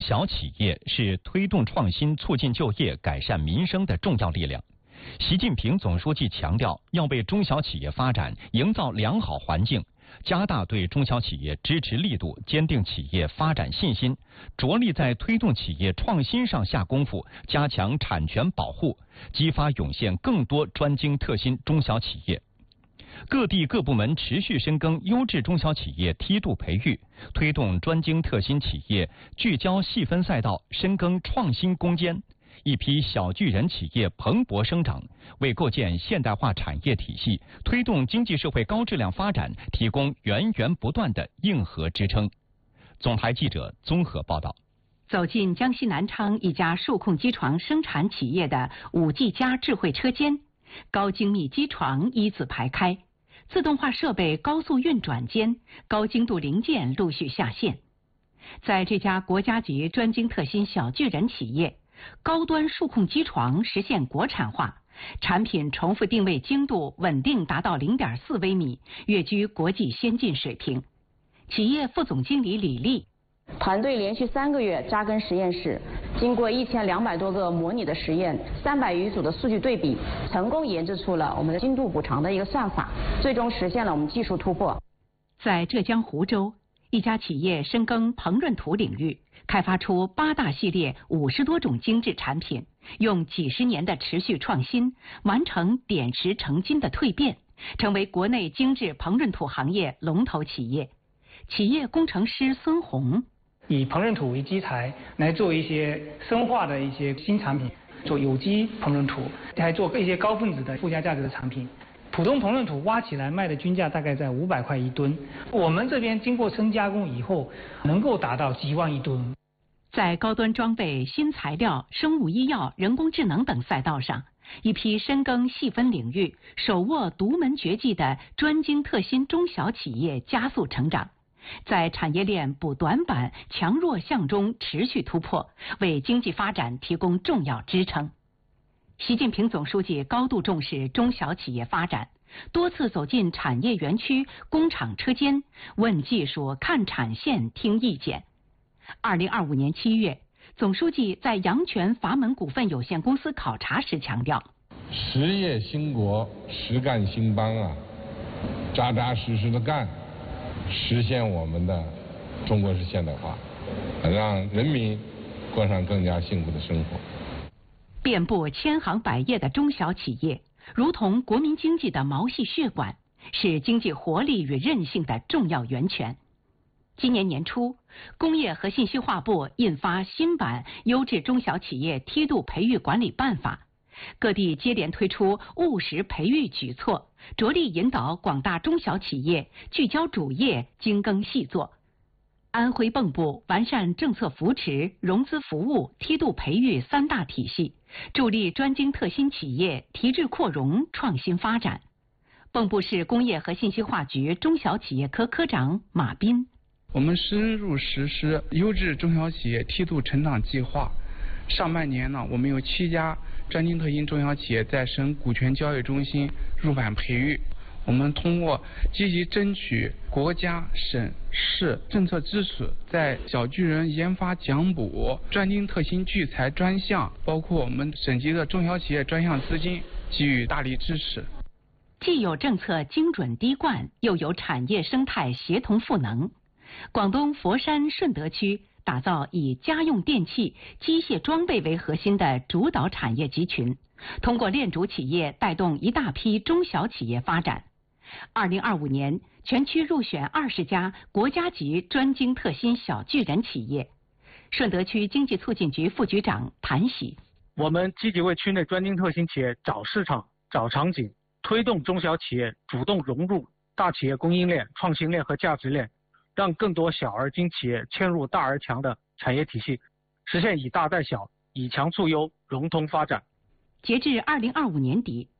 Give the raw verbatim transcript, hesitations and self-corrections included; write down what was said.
小企业是推动创新、促进就业、改善民生的重要力量。习近平总书记强调，要为中小企业发展营造良好环境，加大对中小企业支持力度，坚定企业发展信心，着力在推动企业创新上下功夫，加强产权保护，激发涌现更多专精特新中小企业。各地各部门持续深耕优质中小企业梯度培育，推动专精特新企业聚焦细分赛道，深耕创新攻坚。一批小巨人企业蓬勃生长，为构建现代化产业体系、推动经济社会高质量发展提供源源不断的硬核支撑。总台记者综合报道。 走进江西南昌一家数控机床生产企业的五 G 加智慧车间，高精密机床一字排开，自动化设备高速运转间，高精度零件陆续下线。在这家国家级专精特新小巨人企业，高端数控机床实现国产化，产品重复定位精度稳定达到 零点四微米，跃居国际先进水平。企业副总经理李丽， 团队连续三个月扎根实验室，经过一千两百多个模拟的实验，三百余组的数据对比，成功研制出了我们的精度补偿的一个算法，最终实现了我们技术突破。 在浙江湖州，一家企业深耕膨润土领域，开发出八大系列五十多种精致产品，用几十年的持续创新，完成点石成金的蜕变，成为国内精致膨润土行业龙头企业。企业工程师孙红， 以膨润土为基材来做一些深化的一些新产品，做有机膨润土，还做一些高分子的附加价值的产品。普通膨润土挖起来卖的均价大概在五百块一吨，我们这边经过深加工以后，能够达到几万一吨。 在高端装备、新材料、生物医药、人工智能等赛道上，一批深耕细分领域、手握独门绝技的专精特新中小企业加速成长，在产业链补短板、强弱项中持续突破，为经济发展提供重要支撑。习近平总书记高度重视中小企业发展，多次走进产业园区、工厂车间，问技术、看产线、听意见。二零二五年七月，总书记在阳泉阀门股份有限公司考察时强调： 实业兴国，实干兴邦啊，扎扎实实的干，实现我们的中国式现代化，让人民过上更加幸福的生活。 遍布千行百业的中小企业，如同国民经济的毛细血管，是经济活力与韧性的重要源泉。今年年初，工业和信息化部印发新版《优质中小企业梯度培育管理办法》，各地接连推出务实培育举措，着力引导广大中小企业聚焦主业，精耕细作。安徽蚌埠完善政策扶持、融资服务、梯度培育三大体系，助力专精特新企业提质扩容、创新发展。蚌埠市工业和信息化局中小企业科科长马斌， 我们深入实施优质中小企业梯度成长计划。上半年呢，我们有七家专精特新中小企业在省股权交易中心入版培育。我们通过积极争取国家、省、市政策支持，在小巨人研发奖补、专精特新聚财专项，包括我们省级的中小企业专项资金给予大力支持。 既有政策精准滴灌，又有产业生态协同赋能。广东佛山顺德区打造以家用电器、机械装备为核心的主导产业集群，通过链主企业带动一大批中小企业发展。二零二五年，全区入选二十家国家级专精特新小巨人企业。顺德区经济促进局副局长谭喜， 我们积极为区内专精特新企业找市场、找场景，推动中小企业主动融入大企业供应链、创新链和价值链，让更多小而精企业嵌入大而强的产业体系，实现以大带小、以强促优、融通发展。 截至二零二五年底，